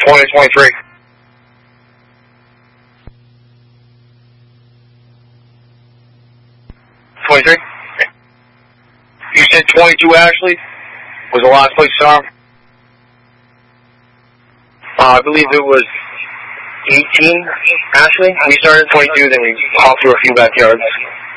2023. You said 22 Ashley was the last place you saw him? I believe it was 18 Ashley. We started at 22, then we hopped through a few backyards.